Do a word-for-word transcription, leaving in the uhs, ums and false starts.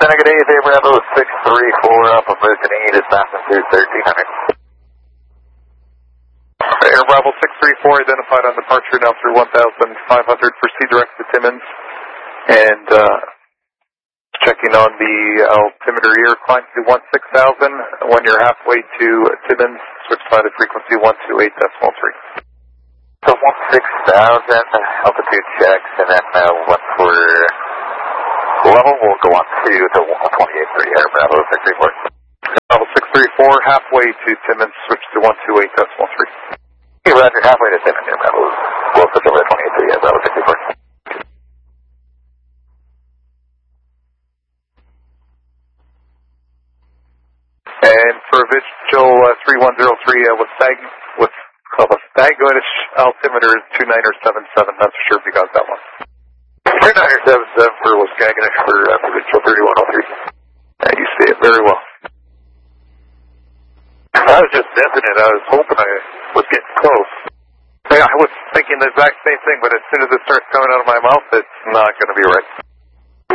Center, good day, Air Bravo six three four up of Motion E, dispatching to thirteen hundred. Air Bravo six three four identified on departure now through one thousand five hundred, proceed direct to Timmins, and uh, checking on the altimeter here, climb to one six thousand. When you're halfway to Timmins, switch side of frequency one two eight decimal three. So one six thousand, altitude checks, and then uh, once we're level, we'll go on to the one twenty-eight three Air Bravo six three four. Bravo six three four, halfway to Timmins, switch to one two eight decimal three. Hey, Roger, halfway to Timmins, Air Bravo. We'll switch over to twenty-eight three Air Bravo six three four. And for Vigil uh, three one zero three, uh, with Stag, with uh, Stagonish altimeter is two nine seven seven. Not so sure if you got that one. two nine seven seven for Waskagonish for uh, Vigil thirty-one oh three. Yeah, you see it very well. I was just sensing it. I was hoping I was getting close. Yeah, I was thinking the exact same thing, but as soon as it starts coming out of my mouth, it's not going to be right.